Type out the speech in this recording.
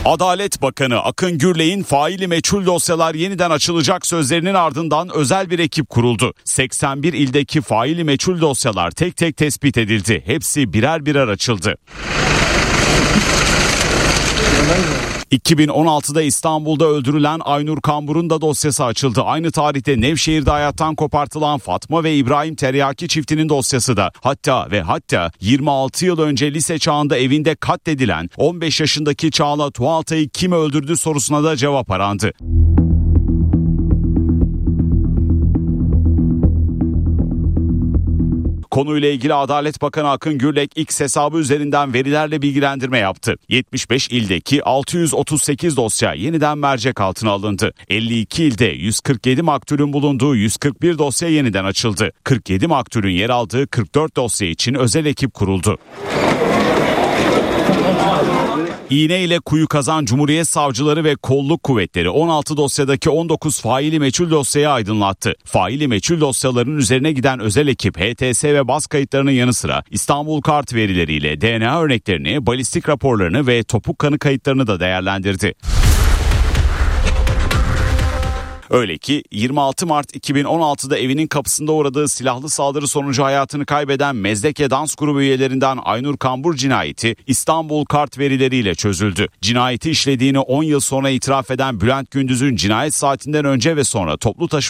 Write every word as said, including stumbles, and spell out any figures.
Adalet Bakanı Akın Gürlek'in faili meçhul dosyalar yeniden açılacak sözlerinin ardından özel bir ekip kuruldu. seksen bir ildeki faili meçhul dosyalar tek tek tespit edildi. Hepsi birer birer açıldı. iki bin on altıda İstanbul'da öldürülen Aynur Kambur'un da dosyası açıldı. Aynı tarihte Nevşehir'de hayattan kopartılan Fatma ve İbrahim Teryaki çiftinin dosyası da. Hatta ve hatta yirmi altı yıl önce lise çağında evinde katledilen on beş yaşındaki Çağla Tuğaltay'ı kim öldürdü sorusuna da cevap arandı. Konuyla ilgili Adalet Bakanı Akın Gürlek X hesabı üzerinden verilerle bilgilendirme yaptı. yetmiş beş ildeki altı yüz otuz sekiz dosya yeniden mercek altına alındı. elli iki ilde yüz kırk yedi maktulün bulunduğu yüz kırk bir dosya yeniden açıldı. kırk yedi maktulün yer aldığı kırk dört dosya için özel ekip kuruldu. İğne ile kuyu kazan Cumhuriyet Savcıları ve Kolluk Kuvvetleri on altı dosyadaki on dokuz faili meçhul dosyayı aydınlattı. Faili meçhul dosyaların üzerine giden özel ekip H T S ve baz kayıtlarının yanı sıra İstanbul kart verileriyle D N A örneklerini, balistik raporlarını ve topuk kanı kayıtlarını da değerlendirdi. Öyle ki yirmi altı Mart iki bin on altıda evinin kapısında uğradığı silahlı saldırı sonucu hayatını kaybeden Mezdeke Dans Grubu üyelerinden Aynur Kambur cinayeti İstanbul kart verileriyle çözüldü. Cinayeti işlediğini on yıl sonra itiraf eden Bülent Gündüz'ün cinayet saatinden önce ve sonra toplu taşıma